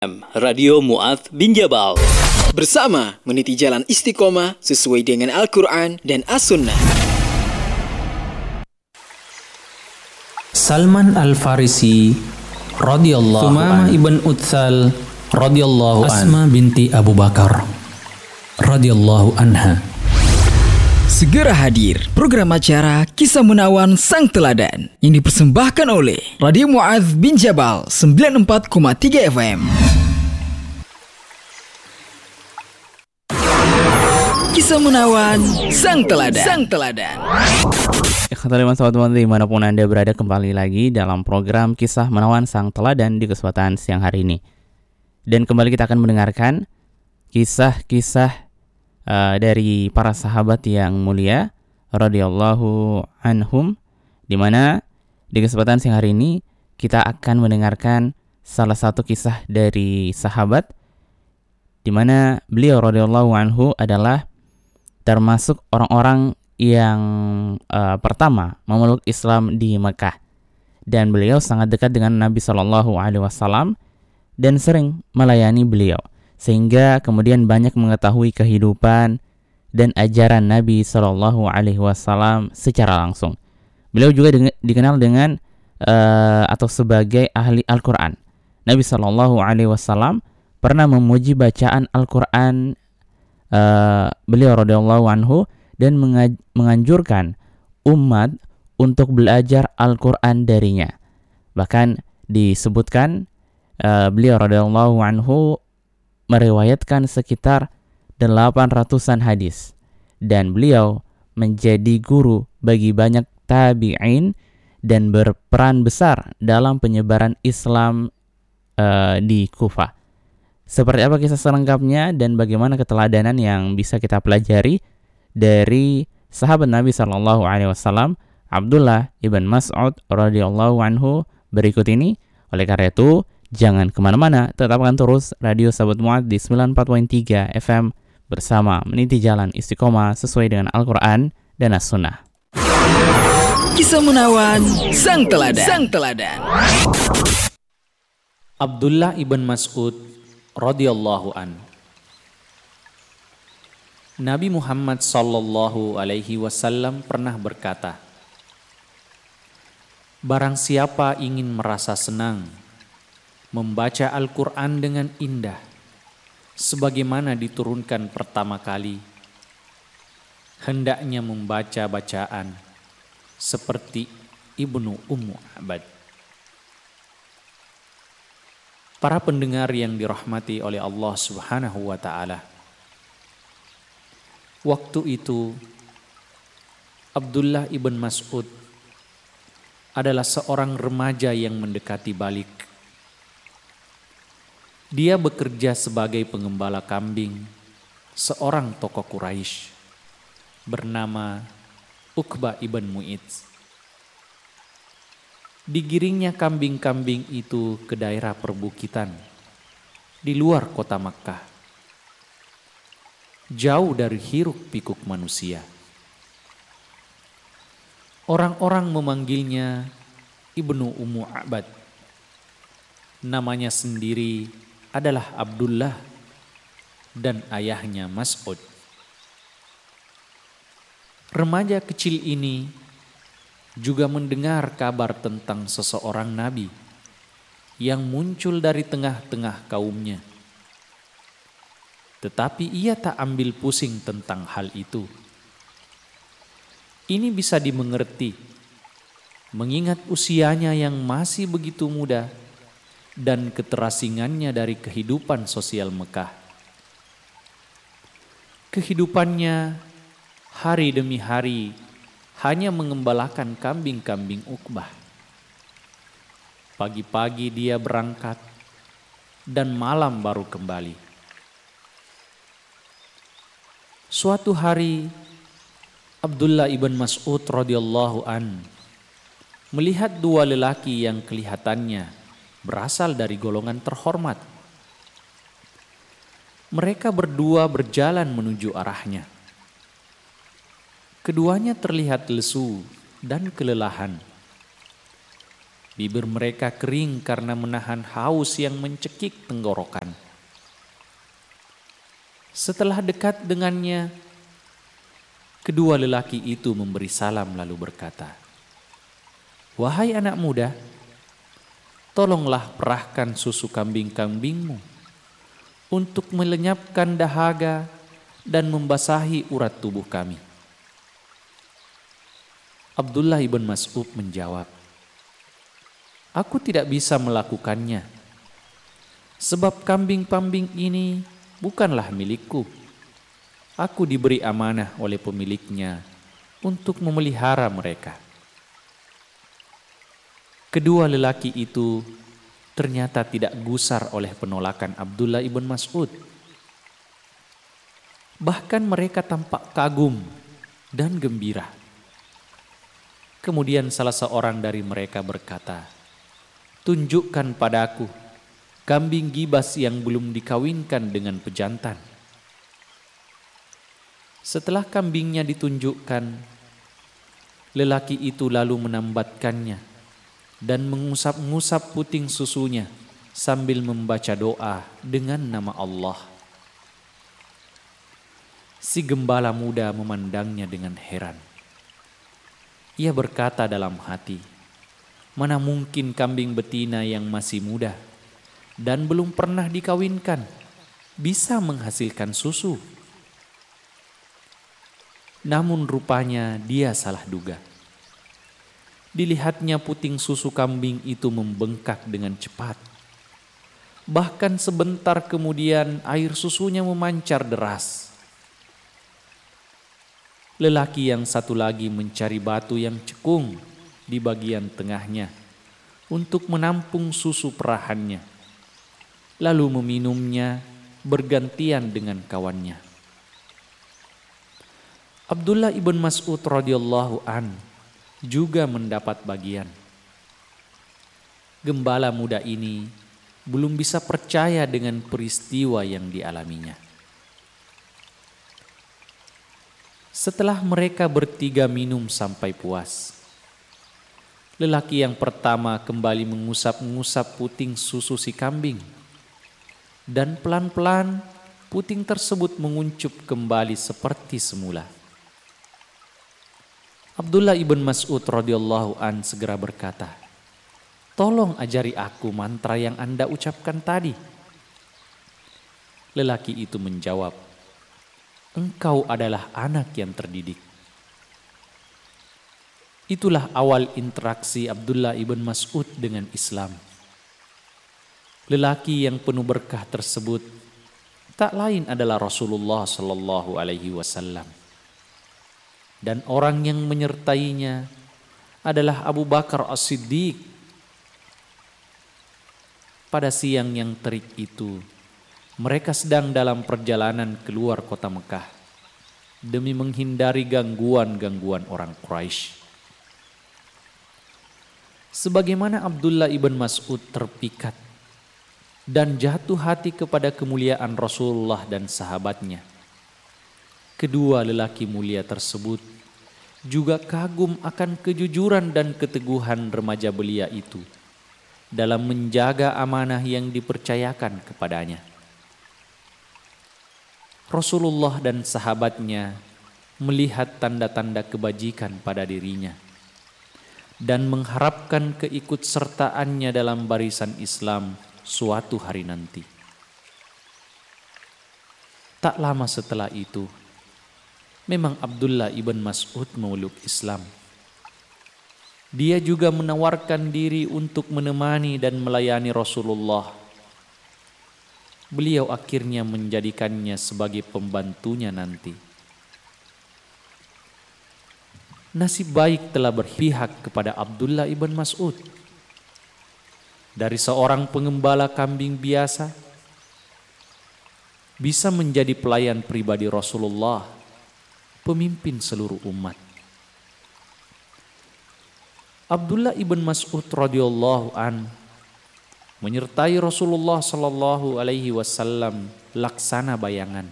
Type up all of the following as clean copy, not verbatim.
Radio Mu'adz bin Jabal. Bersama meniti jalan istiqomah sesuai dengan Al-Quran dan As-Sunnah. Salman Al-Farisi radhiyallahu anhu, Thumamah ibn Utsal radhiyallahu anhu, Asma binti Abu Bakar radhiyallahu anha. Segera hadir program acara Kisah Menawan Sang Teladan yang dipersembahkan oleh Radio Mu'adz bin Jabal 94,3 FM. Kisah Menawan Sang Teladan. Sang Teladan. Teman-teman sahabat dimanapun Anda berada, kembali lagi dalam program Kisah Menawan Sang Teladan di kesempatan siang hari ini. Dan kembali kita akan mendengarkan kisah-kisah dari para sahabat yang mulia radhiyallahu anhum, di mana di kesempatan siang hari ini kita akan mendengarkan salah satu kisah dari sahabat di mana beliau radhiyallahu anhu adalah termasuk orang-orang yang pertama memeluk Islam di Mekah, dan beliau sangat dekat dengan Nabi SAW dan sering melayani beliau, sehingga kemudian banyak mengetahui kehidupan dan ajaran Nabi SAW secara langsung. Beliau juga dikenal dengan atau sebagai ahli Al-Quran. Nabi SAW pernah memuji bacaan Al-Quran beliau radhiyallahu anhu dan menganjurkan umat untuk belajar Al-Quran darinya. Bahkan disebutkan beliau radhiyallahu anhu meriwayatkan sekitar 800-an hadis, dan beliau menjadi guru bagi banyak tabi'in dan berperan besar dalam penyebaran Islam di Kufah. Seperti apa kisah selengkapnya dan bagaimana keteladanan yang bisa kita pelajari dari sahabat Nabi SAW Abdullah ibn Mas'ud radhiyallahu anhu berikut ini. Oleh karena itu, jangan kemana-mana, tetapkan terus Radio Sahabat Mu'adz di 94.3 FM bersama meniti jalan istiqomah sesuai dengan Al-Quran dan As-Sunnah. Kisah Menawan Sang Teladan. Sang Teladan. Abdullah ibn Mas'ud radhiyallahu an. Nabi Muhammad sallallahu alaihi wasallam pernah berkata, barang siapa ingin merasa senang membaca Al-Quran dengan indah sebagaimana diturunkan pertama kali, hendaknya membaca bacaan seperti Ibnu Ummu Abad. Para pendengar yang dirahmati oleh Allah Subhanahu wa ta'ala, waktu itu Abdullah ibn Mas'ud adalah seorang remaja yang mendekati balik. Dia bekerja sebagai pengembala kambing seorang tokoh Quraisy bernama Uqbah ibn Mu'idz. Digiringnya kambing-kambing itu ke daerah perbukitan di luar kota Makkah, jauh dari hiruk pikuk manusia. Orang-orang memanggilnya Ibnu Ummu Abad. Namanya sendiri adalah Abdullah dan ayahnya Mas'ud. Remaja kecil ini juga mendengar kabar tentang seseorang nabi yang muncul dari tengah-tengah kaumnya. Tetapi ia tak ambil pusing tentang hal itu. Ini bisa dimengerti mengingat usianya yang masih begitu muda dan keterasingannya dari kehidupan sosial Mekah. Kehidupannya hari demi hari hanya mengembalakan kambing-kambing Uqbah. Pagi-pagi dia berangkat dan malam baru kembali. Suatu hari Abdullah ibn Mas'ud radhiyallahu an melihat dua lelaki yang kelihatannya berasal dari golongan terhormat. Mereka berdua berjalan menuju arahnya. Keduanya terlihat lesu dan kelelahan. Bibir mereka kering karena menahan haus yang mencekik tenggorokan. Setelah dekat dengannya, kedua lelaki itu memberi salam lalu berkata, "Wahai anak muda, tolonglah perahkan susu kambing-kambingmu untuk melenyapkan dahaga dan membasahi urat tubuh kami." Abdullah ibn Mas'ud menjawab, "Aku tidak bisa melakukannya, sebab kambing-kambing ini bukanlah milikku. Aku diberi amanah oleh pemiliknya untuk memelihara mereka." Kedua lelaki itu ternyata tidak gusar oleh penolakan Abdullah ibn Mas'ud. Bahkan mereka tampak kagum dan gembira. Kemudian salah seorang dari mereka berkata, "Tunjukkan padaku kambing gibas yang belum dikawinkan dengan pejantan." Setelah kambingnya ditunjukkan, lelaki itu lalu menambatkannya dan mengusap-ngusap puting susunya sambil membaca doa dengan nama Allah. Si gembala muda memandangnya dengan heran. Ia berkata dalam hati, "Mana mungkin kambing betina yang masih muda dan belum pernah dikawinkan bisa menghasilkan susu?" Namun rupanya dia salah duga. Dilihatnya puting susu kambing itu membengkak dengan cepat. Bahkan sebentar kemudian air susunya memancar deras. Lelaki yang satu lagi mencari batu yang cekung di bagian tengahnya untuk menampung susu perahannya, lalu meminumnya bergantian dengan kawannya. Abdullah ibn Mas'ud radhiyallahu an juga mendapat bagian. Gembala muda ini belum bisa percaya dengan peristiwa yang dialaminya. Setelah mereka bertiga minum sampai puas, lelaki yang pertama kembali mengusap-ngusap puting susu si kambing, dan pelan-pelan puting tersebut menguncup kembali seperti semula. Abdullah ibn Mas'ud radhiyallahu an segera berkata, "Tolong ajari aku mantra yang Anda ucapkan tadi." Lelaki itu menjawab, "Engkau adalah anak yang terdidik." Itulah awal interaksi Abdullah ibn Mas'ud dengan Islam. Lelaki yang penuh berkah tersebut tak lain adalah Rasulullah sallallahu alaihi wasallam. Dan orang yang menyertainya adalah Abu Bakar As-Siddiq. Pada siang yang terik itu, mereka sedang dalam perjalanan keluar kota Mekah demi menghindari gangguan-gangguan orang Quraisy. Sebagaimana Abdullah ibn Mas'ud terpikat dan jatuh hati kepada kemuliaan Rasulullah dan sahabatnya, kedua lelaki mulia tersebut juga kagum akan kejujuran dan keteguhan remaja belia itu dalam menjaga amanah yang dipercayakan kepadanya. Rasulullah dan sahabatnya melihat tanda-tanda kebajikan pada dirinya dan mengharapkan keikutsertaannya dalam barisan Islam suatu hari nanti. Tak lama setelah itu, memang Abdullah ibn Mas'ud memeluk Islam. Dia juga menawarkan diri untuk menemani dan melayani Rasulullah. Beliau akhirnya menjadikannya sebagai pembantunya nanti. Nasib baik telah berpihak kepada Abdullah ibn Mas'ud. Dari seorang pengembala kambing biasa, bisa menjadi pelayan pribadi Rasulullah, pemimpin seluruh umat. Abdullah ibn Mas'ud radhiyallahu an menyertai Rasulullah sallallahu alaihi wasallam laksana bayangan.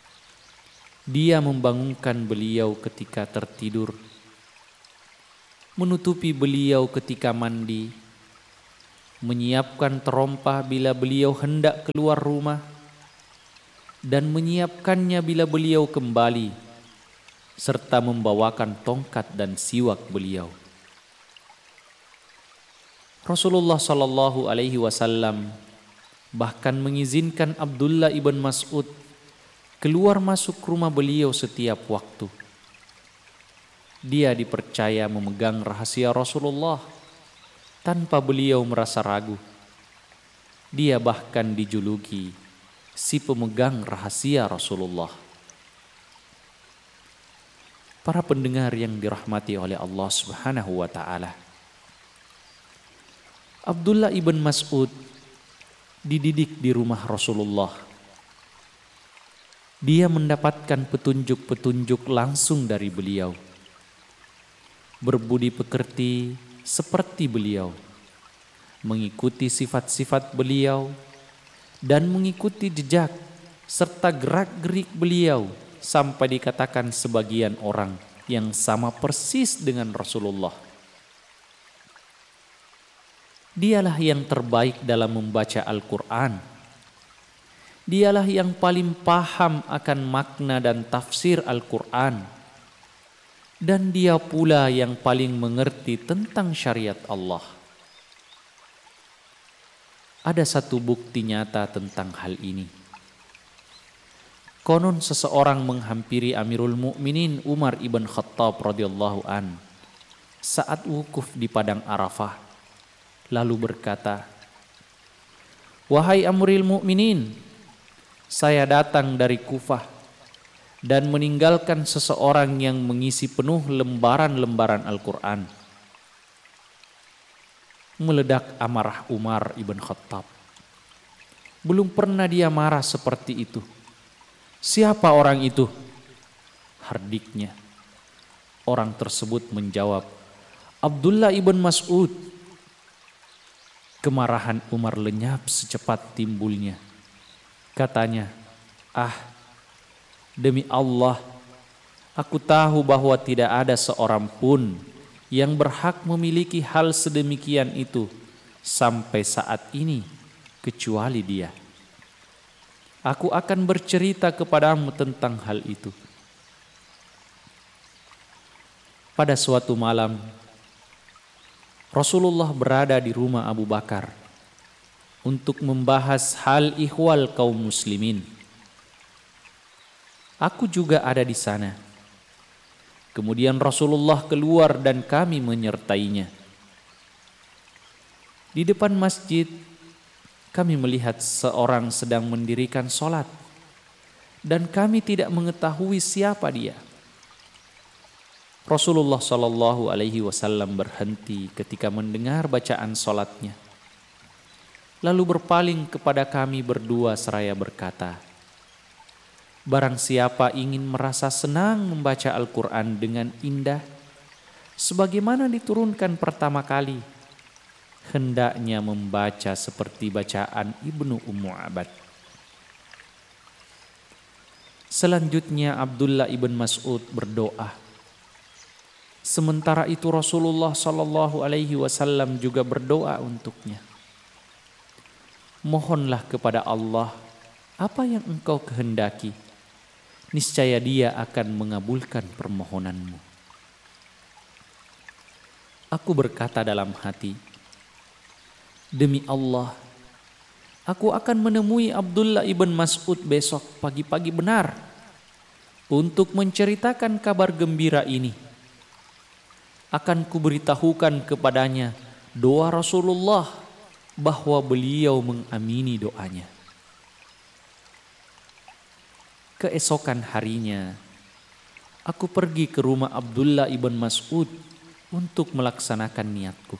Dia membangunkan beliau ketika tertidur menutupi beliau ketika mandi, menyiapkan terompah bila beliau hendak keluar rumah, dan menyiapkannya bila beliau kembali, serta membawakan tongkat dan siwak beliau. Rasulullah Shallallahu Alaihi Wasallam bahkan mengizinkan Abdullah ibn Mas'ud keluar masuk rumah beliau setiap waktu. Dia dipercaya memegang rahasia Rasulullah tanpa beliau merasa ragu. Dia bahkan dijuluki si pemegang rahasia Rasulullah. Para pendengar yang dirahmati oleh Allah Subhanahu wa taala, Abdullah ibn Mas'ud dididik di rumah Rasulullah. Dia mendapatkan petunjuk-petunjuk langsung dari beliau. Berbudi pekerti seperti beliau, mengikuti sifat-sifat beliau, dan mengikuti jejak serta gerak-gerik beliau sampai dikatakan sebagian orang yang sama persis dengan Rasulullah. Dialah yang terbaik dalam membaca Al-Quran. Dialah yang paling paham akan makna dan tafsir Al-Quran. Dan dia pula yang paling mengerti tentang syariat Allah. Ada satu bukti nyata tentang hal ini. Konon seseorang menghampiri Amirul Mukminin Umar ibn Khattab radhiyallahu an saat wukuf di padang Arafah, lalu berkata, "Wahai Amirul Mukminin, saya datang dari Kufah dan meninggalkan seseorang yang mengisi penuh lembaran-lembaran Al-Quran." Meledak amarah Umar ibn Khattab. Belum pernah dia marah seperti itu. "Siapa orang itu?" hardiknya. Orang tersebut menjawab, "Abdullah ibn Mas'ud." Kemarahan Umar lenyap secepat timbulnya. Katanya, demi Allah, aku tahu bahwa tidak ada seorang pun yang berhak memiliki hal sedemikian itu sampai saat ini kecuali dia. Aku akan bercerita kepadamu tentang hal itu." Pada suatu malam, Rasulullah berada di rumah Abu Bakar untuk membahas hal ihwal kaum muslimin. Aku juga ada di sana. Kemudian Rasulullah keluar dan kami menyertainya. Di depan masjid, kami melihat seorang sedang mendirikan sholat, dan kami tidak mengetahui siapa dia. Rasulullah Shallallahu Alaihi Wasallam berhenti ketika mendengar bacaan sholatnya, lalu berpaling kepada kami berdua seraya berkata, "Barang siapa ingin merasa senang membaca Al-Quran dengan indah, sebagaimana diturunkan pertama kali, hendaknya membaca seperti bacaan Ibnu Ummu Abad." Selanjutnya Abdullah ibn Mas'ud berdoa. Sementara itu Rasulullah Shallallahu Alaihi Wasallam juga berdoa untuknya. "Mohonlah kepada Allah apa yang engkau kehendaki, niscaya Dia akan mengabulkan permohonanmu." Aku berkata dalam hati, "Demi Allah, aku akan menemui Abdullah ibn Mas'ud besok pagi-pagi benar untuk menceritakan kabar gembira ini. Akan kuberitahukan kepadanya doa Rasulullah bahwa beliau mengamini doanya." Keesokan harinya, aku pergi ke rumah Abdullah ibn Mas'ud untuk melaksanakan niatku.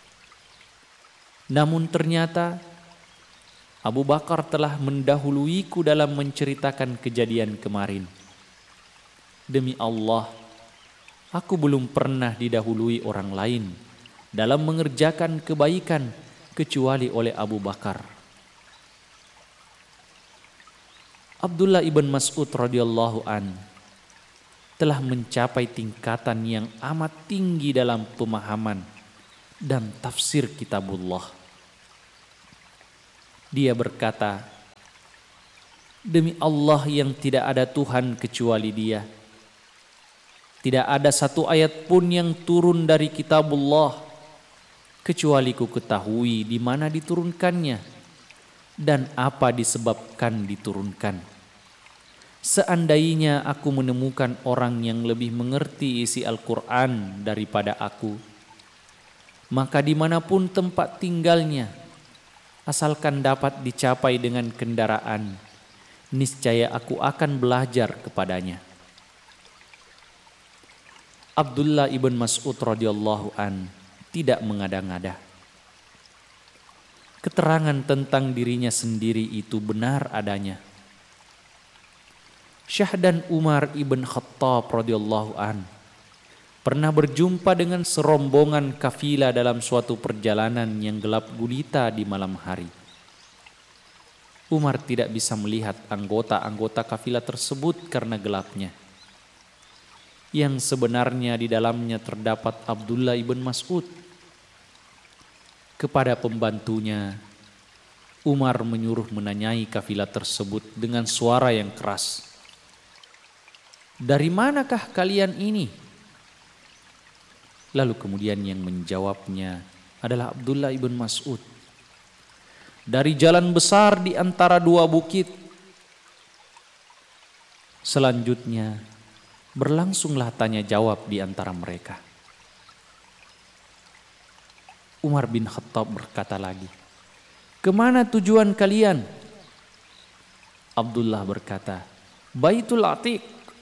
Namun ternyata Abu Bakar telah mendahuluiku dalam menceritakan kejadian kemarin. Demi Allah, aku belum pernah didahului orang lain dalam mengerjakan kebaikan kecuali oleh Abu Bakar. Abdullah ibn Mas'ud radhiyallahu an telah mencapai tingkatan yang amat tinggi dalam pemahaman dan tafsir kitabullah. Dia berkata, "Demi Allah yang tidak ada Tuhan kecuali Dia. Tidak ada satu ayat pun yang turun dari kitabullah kecuali ku ketahui di mana diturunkannya dan apa disebabkan diturunkan. Seandainya aku menemukan orang yang lebih mengerti isi Al-Quran daripada aku, maka dimanapun tempat tinggalnya, asalkan dapat dicapai dengan kendaraan, niscaya aku akan belajar kepadanya." Abdullah ibn Mas'ud radhiyallahu an tidak mengada-ngada. Keterangan tentang dirinya sendiri itu benar adanya. Syah dan Umar ibn Khattab radhiyallahu an pernah berjumpa dengan serombongan kafilah dalam suatu perjalanan yang gelap gulita di malam hari. Umar tidak bisa melihat anggota-anggota kafilah tersebut karena gelapnya. Yang sebenarnya di dalamnya terdapat Abdullah ibn Mas'ud. Kepada pembantunya, Umar menyuruh menanyai kafilah tersebut dengan suara yang keras, "Dari manakah kalian ini?" Lalu kemudian yang menjawabnya adalah Abdullah ibn Mas'ud. "Dari jalan besar di antara dua bukit." Selanjutnya berlangsunglah tanya jawab di antara mereka. Umar bin Khattab berkata lagi, "Kemana tujuan kalian?" Abdullah berkata, "Baitul Atiq."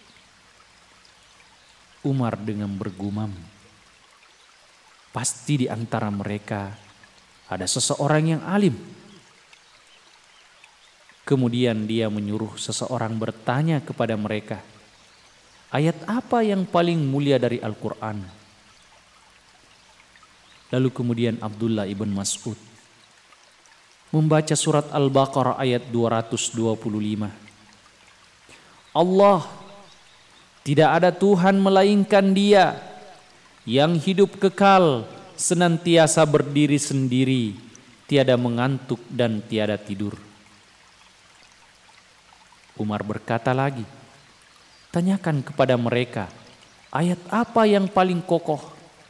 Umar dengan bergumam, "Pasti di antara mereka ada seseorang yang alim." Kemudian dia menyuruh seseorang bertanya kepada mereka, "Ayat apa yang paling mulia dari Al-Quran?" Lalu kemudian Abdullah ibn Mas'ud membaca surat Al-Baqarah ayat 225. "Allah, tidak ada Tuhan melainkan Dia yang hidup kekal, senantiasa berdiri sendiri, tiada mengantuk dan tiada tidur." Umar berkata lagi, "Tanyakan kepada mereka, ayat apa yang paling kokoh?"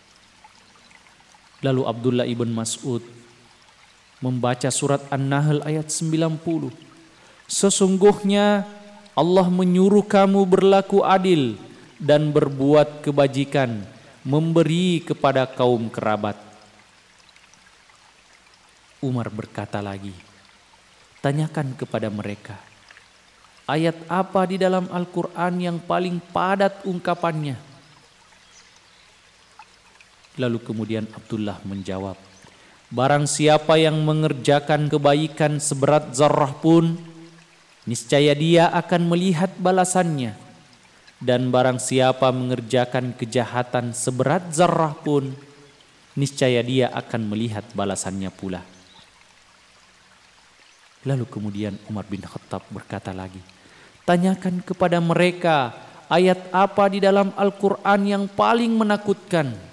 Lalu Abdullah ibn Mas'ud membaca surat An-Nahl ayat 90. "Sesungguhnya Allah menyuruh kamu berlaku adil dan berbuat kebajikan, memberi kepada kaum kerabat." Umar berkata lagi, "Tanyakan kepada mereka, ayat apa di dalam Al-Quran yang paling padat ungkapannya?" Lalu kemudian Abdullah menjawab, "Barang siapa yang mengerjakan kebaikan seberat zarrah pun, niscaya dia akan melihat balasannya. Dan barang siapa mengerjakan kejahatan seberat zarrah pun, niscaya dia akan melihat balasannya pula." Lalu kemudian Umar bin Khattab berkata lagi, "Tanyakan kepada mereka, ayat apa di dalam Al-Quran yang paling menakutkan?"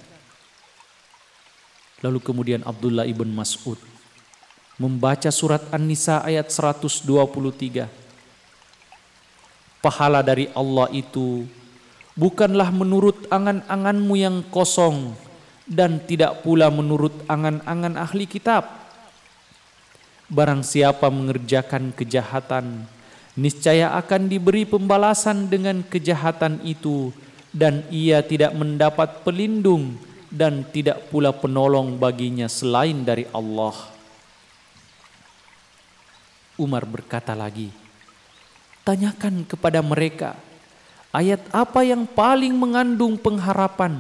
Lalu kemudian Abdullah ibn Mas'ud membaca surat An-Nisa ayat 123. "Pahala dari Allah itu bukanlah menurut angan-anganmu yang kosong dan tidak pula menurut angan-angan ahli kitab. Barang siapa mengerjakan kejahatan, niscaya akan diberi pembalasan dengan kejahatan itu, dan ia tidak mendapat pelindung dan tidak pula penolong baginya selain dari Allah." Umar berkata lagi, "Tanyakan kepada mereka, ayat apa yang paling mengandung pengharapan?"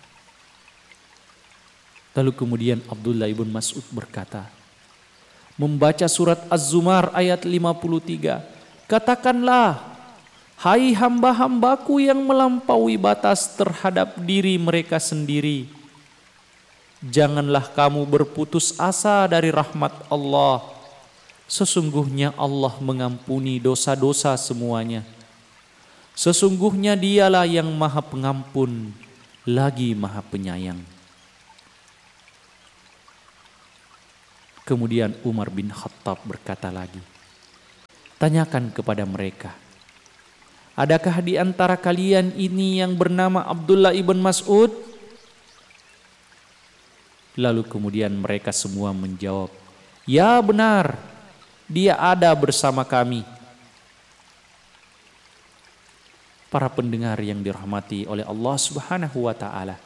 Lalu kemudian Abdullah ibn Mas'ud berkata, membaca surat Az-Zumar ayat 53, "Katakanlah, hai hamba-hambaku yang melampaui batas terhadap diri mereka sendiri, janganlah kamu berputus asa dari rahmat Allah. Sesungguhnya Allah mengampuni dosa-dosa semuanya. Sesungguhnya dialah yang maha pengampun lagi maha penyayang. Kemudian Umar bin Khattab berkata lagi, tanyakan kepada mereka, adakah di antara kalian ini yang bernama Abdullah ibn Mas'ud? Lalu kemudian mereka semua menjawab, ya benar, dia ada bersama kami. Para pendengar yang dirahmati oleh Allah Subhanahu wa taala,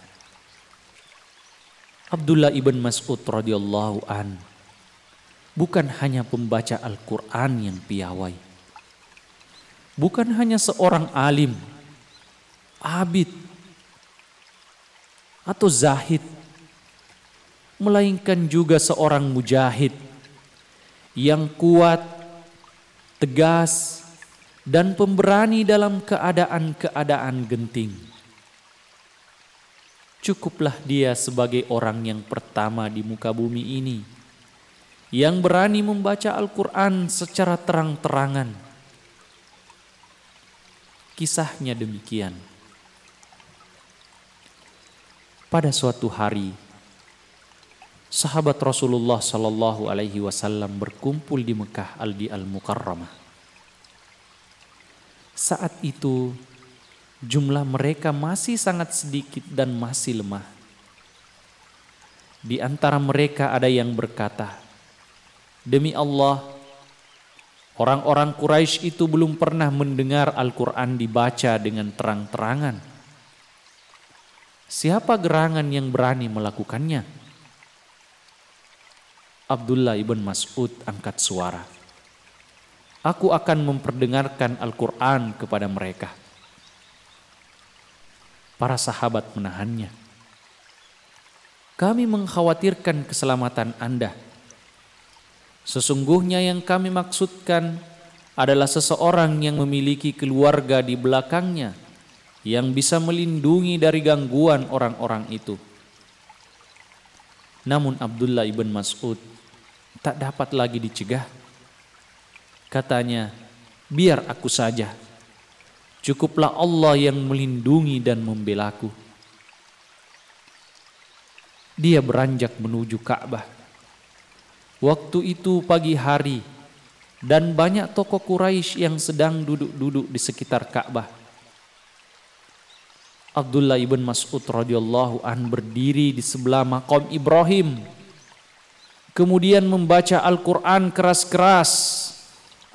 Abdullah ibn Mas'ud radhiyallahu an bukan hanya pembaca Al-Qur'an yang piawai, bukan hanya seorang alim, abid atau zahid, melainkan juga seorang mujahid yang kuat, tegas, dan pemberani dalam keadaan-keadaan genting. Cukuplah dia sebagai orang yang pertama di muka bumi ini yang berani membaca Al-Quran secara terang-terangan. Kisahnya demikian. Pada suatu hari, sahabat Rasulullah Sallallahu Alaihi Wasallam berkumpul di Mekah Al-Mukarramah. Saat itu jumlah mereka masih sangat sedikit dan masih lemah. Di antara mereka ada yang berkata, demi Allah, orang-orang Quraisy itu belum pernah mendengar Al-Quran dibaca dengan terang-terangan. Siapa gerangan yang berani melakukannya? Abdullah ibn Mas'ud angkat suara, aku akan memperdengarkan Al-Quran kepada mereka. Para sahabat menahannya. Kami mengkhawatirkan keselamatan Anda. Sesungguhnya yang kami maksudkan adalah seseorang yang memiliki keluarga di belakangnya yang bisa melindungi dari gangguan orang-orang itu. Namun Abdullah ibn Mas'ud tak dapat lagi dicegah. Katanya, biar aku saja. Cukuplah Allah yang melindungi dan membelaku. Dia beranjak menuju Ka'bah. Waktu itu pagi hari dan banyak tokoh Quraisy yang sedang duduk-duduk di sekitar Ka'bah. Abdullah ibn Mas'ud radhiyallahu an berdiri di sebelah maqam Ibrahim. Kemudian membaca Al-Quran keras-keras